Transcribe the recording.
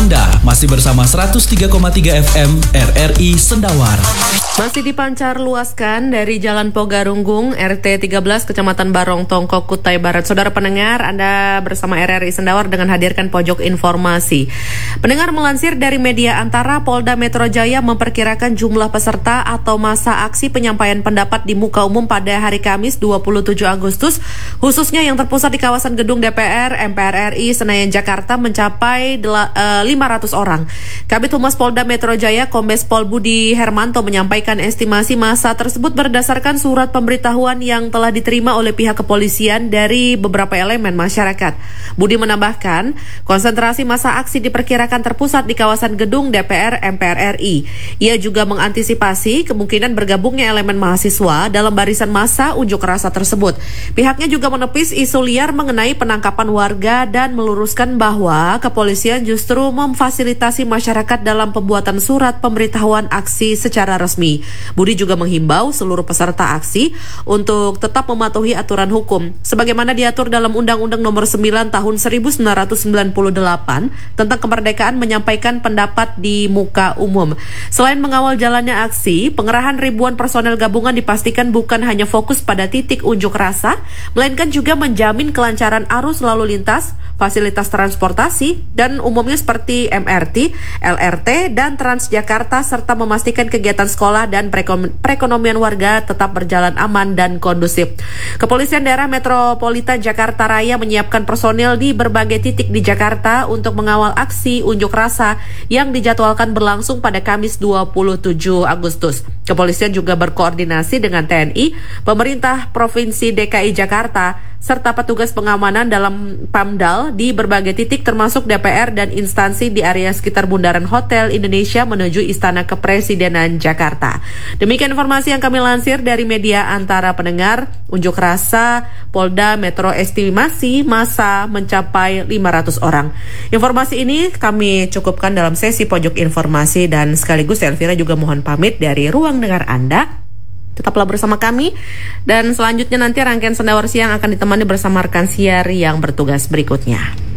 Anda masih bersama 103,3 FM RRI Sendawar. Masih dipancar luaskan dari Jalan Pogarunggung, RT 13, Kecamatan Barong Tongkok, Kutai Barat. Saudara pendengar, Anda bersama RRI Sendawar dengan hadirkan pojok informasi. Pendengar, melansir dari media Antara, Polda Metro Jaya memperkirakan jumlah peserta atau masa aksi penyampaian pendapat di muka umum pada hari Kamis 27 Agustus, khususnya yang terpusat di kawasan gedung DPR, MPR RI, Senayan, Jakarta, mencapai 500 orang. Kabid Humas Polda Metro Jaya, Kombes Pol Budi Hermanto, menyampaikan estimasi massa tersebut berdasarkan surat pemberitahuan yang telah diterima oleh pihak kepolisian dari beberapa elemen masyarakat. Budi menambahkan, konsentrasi massa aksi diperkirakan terpusat di kawasan gedung DPR MPR RI. Ia juga mengantisipasi kemungkinan bergabungnya elemen mahasiswa dalam barisan massa unjuk rasa tersebut. Pihaknya juga menepis isu liar mengenai penangkapan warga dan meluruskan bahwa kepolisian justru memfasilitasi masyarakat dalam pembuatan surat pemberitahuan aksi secara resmi. Budi juga menghimbau seluruh peserta aksi untuk tetap mematuhi aturan hukum sebagaimana diatur dalam Undang-Undang Nomor 9 Tahun 1998 tentang kemerdekaan menyampaikan pendapat di muka umum. Selain mengawal jalannya aksi, pengerahan ribuan personel gabungan dipastikan bukan hanya fokus pada titik unjuk rasa, melainkan juga menjamin kelancaran arus lalu lintas, fasilitas transportasi dan umumnya seperti MRT, LRT, dan Transjakarta, serta memastikan kegiatan sekolah dan perekonomian warga tetap berjalan aman dan kondusif. Kepolisian Daerah Metropolitan Jakarta Raya menyiapkan personil di berbagai titik di Jakarta untuk mengawal aksi unjuk rasa yang dijadwalkan berlangsung pada Kamis 27 Agustus. Kepolisian juga berkoordinasi dengan TNI, pemerintah Provinsi DKI Jakarta, serta petugas pengamanan dalam PAMDAL di berbagai titik termasuk DPR dan instansi di area sekitar Bundaran Hotel Indonesia menuju Istana Kepresidenan Jakarta. Demikian informasi yang kami lansir dari media Antara. Pendengar, unjuk rasa Polda Metro estimasi massa mencapai 500 orang. Informasi ini kami cukupkan dalam sesi pojok informasi dan sekaligus Elvira juga mohon pamit dari ruang dengar Anda. Tetaplah bersama kami dan selanjutnya nanti rangkaian Sendawar Siang akan ditemani bersama rekan siar yang bertugas berikutnya.